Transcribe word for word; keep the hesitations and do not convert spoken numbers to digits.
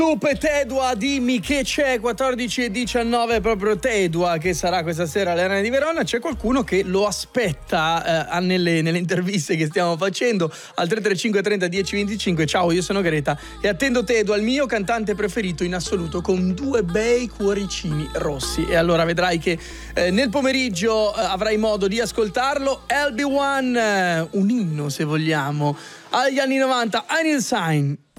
Lupe Tedua, dimmi che c'è. Quattordici e diciannove, proprio Tedua che sarà questa sera all'Arena di Verona. C'è qualcuno che lo aspetta eh, nelle, nelle interviste che stiamo facendo al tre tre cinque trenta dieci venticinque. Ciao, io sono Greta e attendo Tedua, il mio cantante preferito in assoluto, con due bei cuoricini rossi. E allora vedrai che eh, nel pomeriggio eh, avrai modo di ascoltarlo. L B one, eh, un inno se vogliamo agli anni novanta. I Need a Sign.